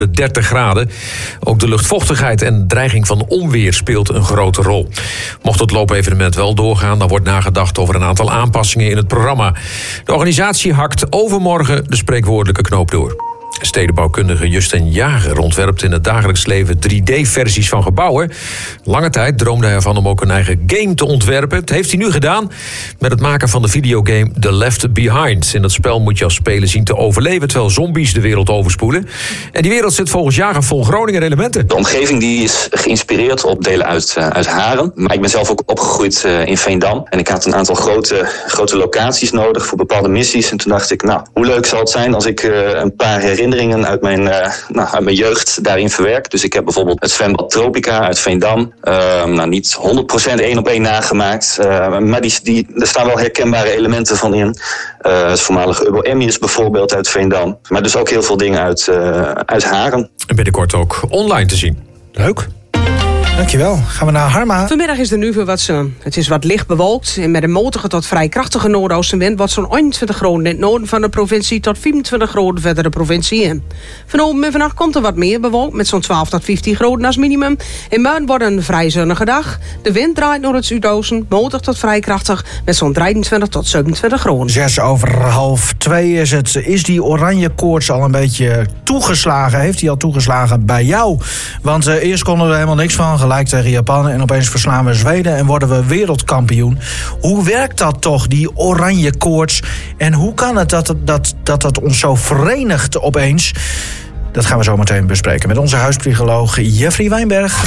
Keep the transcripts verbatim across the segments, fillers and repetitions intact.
dertig graden. Ook de luchtvochtigheid en dreiging van onweer speelt een grote rol. Mocht het loopevenement wel doorgaan, dan wordt nagedacht over een aantal aanpassingen in het programma. De organisatie hakt overmorgen de spreekwoordelijke knoop door. Stedenbouwkundige Justin Jager ontwerpt in het dagelijks leven drie D-versies van gebouwen. Lange tijd droomde hij ervan om ook een eigen game te ontwerpen. Dat heeft hij nu gedaan met het maken van de videogame The Left Behind. In dat spel moet je als speler zien te overleven terwijl zombies de wereld overspoelen. En die wereld zit volgens Jager vol Groninger elementen. De omgeving die is geïnspireerd op delen uit, uh, uit Haren. Maar ik ben zelf ook opgegroeid uh, in Veendam. En ik had een aantal grote, grote locaties nodig voor bepaalde missies. En toen dacht ik, nou, hoe leuk zal het zijn als ik uh, een paar herinneringen uit mijn, uh, nou, uit mijn jeugd daarin verwerk. Dus ik heb bijvoorbeeld het zwembad Tropica uit Veendam. Uh, nou, niet honderd procent één op één nagemaakt. Uh, maar die, die, er staan wel herkenbare elementen van in. Uh, het voormalige Ubbo Emmius bijvoorbeeld uit Veendam. Maar dus ook heel veel dingen uit, uh, uit Haren. En binnenkort ook online te zien. Leuk. Dankjewel. Gaan we naar Harma. Vanmiddag is er nu weer wat zon. Het is wat licht bewolkt en met een matige tot vrij krachtige noordoostenwind wordt zo'n eenentwintig graden in het noorden van de provincie tot vierentwintig graden verder de provincie in. Vanavond en vannacht komt er wat meer bewolkt met zo'n twaalf tot vijftien graden als minimum. In morgen wordt een vrij zonnige dag. De wind draait naar het zuidoosten, matig tot vrij krachtig met zo'n drieëntwintig tot zevenentwintig graden. Zes over half twee is het. Is die oranje koorts al een beetje toegeslagen? Heeft hij al toegeslagen bij jou? Want uh, eerst konden we er helemaal niks van. Gelijk tegen Japan en opeens verslaan we Zweden en worden we wereldkampioen. Hoe werkt dat toch, die oranje koorts? En hoe kan het dat dat, dat, dat ons zo verenigt opeens? Dat gaan we zo meteen bespreken met onze huispsycholoog Jeffrey Wijnberg.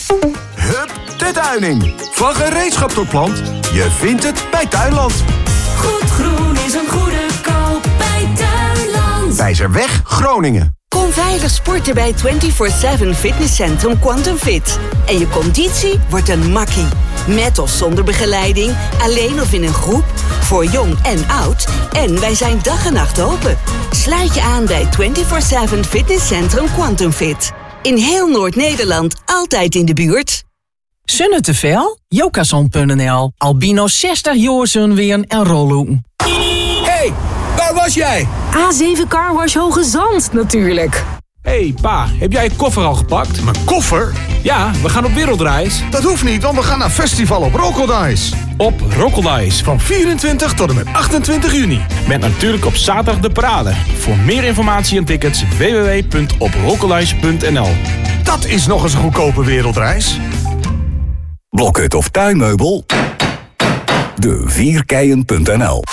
Hup, de Tuining. Van gereedschap tot plant. Je vindt het bij Tuinland. Goed groen is een goede koop bij Tuinland. Wijzerweg, Groningen. Kom veilig sporten bij vierentwintig zeven Fitnesscentrum Quantum Fit. En je conditie wordt een makkie. Met of zonder begeleiding, alleen of in een groep, voor jong en oud. En wij zijn dag en nacht open. Sluit je aan bij vierentwintig zeven Fitnesscentrum Quantum Fit. In heel Noord-Nederland, altijd in de buurt. Zonne te veel? Jokason punt n l. Albino zestig jaar zonweren en rollen. Hey, waar was jij? A zeven Carwash Hoge Zand, natuurlijk. Hé, hey, pa, heb jij je koffer al gepakt? Mijn koffer? Ja, we gaan op wereldreis. Dat hoeft niet, want we gaan naar festival op Rokeldice. Op Rokeldice, van vierentwintig tot en met achtentwintig juni. Met natuurlijk op zaterdag de parade. Voor meer informatie en tickets w w w punt op rokeldice punt n l. Dat is nog eens een goedkope wereldreis. Blokhut of tuinmeubel? De vierkeien punt n l